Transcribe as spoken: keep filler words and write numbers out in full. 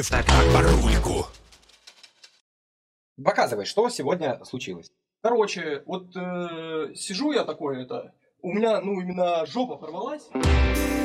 в так по рульку. Показывай, что сегодня случилось. Короче, вот э, сижу я такой, это, у меня, ну, именно жопа порвалась.